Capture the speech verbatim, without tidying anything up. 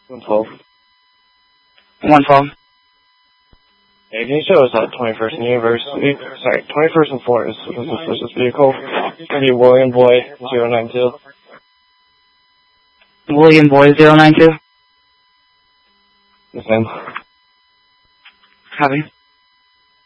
one twelve. one twelve. Hey, can you show us that twenty-first and Universe? Sorry, twenty-first and Flores. This is this is vehicle. Maybe William Boy zero nine two. William Boy zero nine two. Yes, ma'am. Copy.